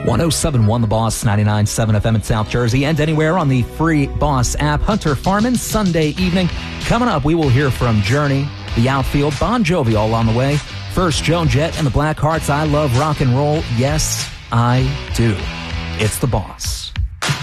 107.1 The Boss, 99.7 FM in South Jersey, and anywhere on the free Boss app. Hunter Farman, Sunday evening. Coming up, we will hear from Journey, the outfield, Bon Jovi all on the way. First, Joan Jett and the Blackhearts, I Love Rock and Roll. Yes, I do. It's The Boss.